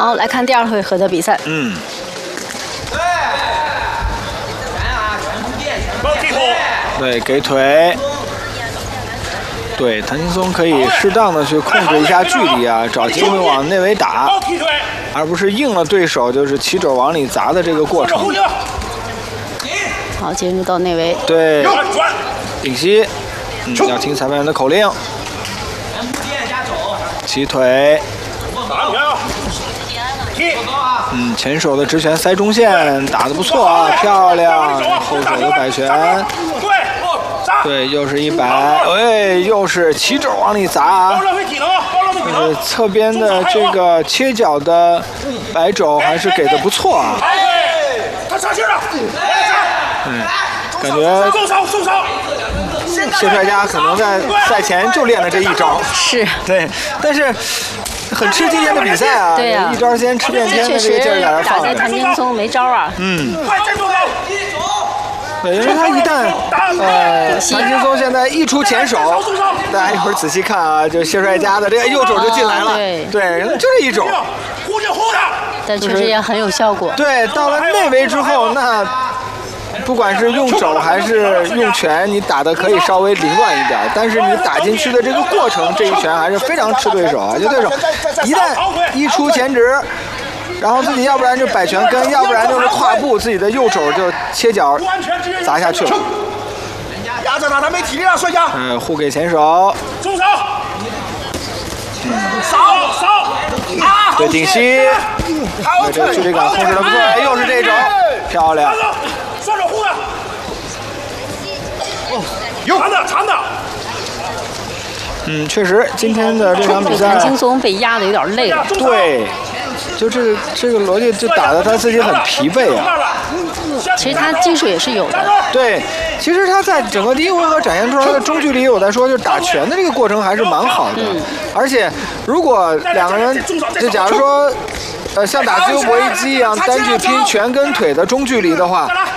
好，来看第2回合的比赛。 对，给腿。对，谭青松可以适当的去控制一下距离啊，找机会往内围打，而不是应了对手就是起肘往里砸的这个过程。 好，进入到内围。 对，顶膝，要听裁判员的口令。起腿。前手的直拳塞中线打得不错啊，漂亮！后手的摆拳。对，又是100，哎，又是起肘往里砸，就是侧边的这个切角的摆肘还是给的不错啊。感觉谢帅家可能在赛前就练了这一招。 是。 对，但是很吃今天的比赛啊。 对呀。 一招先吃遍天的这个劲儿在这放着。 打在谭青松没招啊。 对，因为他一旦谭青松现在一出前手，大家一会儿仔细看啊，就谢帅家的这个右手就进来了，对，就这一肘， 但确实也很有效果。 对，到了内围之后，那不管是用肘还是用拳，你打的可以稍微凌乱一点，但是你打进去的这个过程，这一拳还是非常吃对手啊，就对手一旦一出前直。然后自己要不然就摆拳跟，要不然就是跨步，自己的右手就切角砸下去了。 压着他没体力了，帅家。 互给前手。 中手。扫。 对，顶膝。这个距离感控制的不错，又是这一肘，漂亮。 双手护的。有长的。 确实，今天的这场比赛， 谭青松被压的有点累了。 对。就这个逻辑就打得他自己很疲惫啊。 其实他技术也是有的。 对，其实他在整个第1回合展现出来的中距离，我在说就打拳的这个过程还是蛮好的。而且如果2个人就假如说像打自由搏击一样单去拼拳跟腿的中距离的话，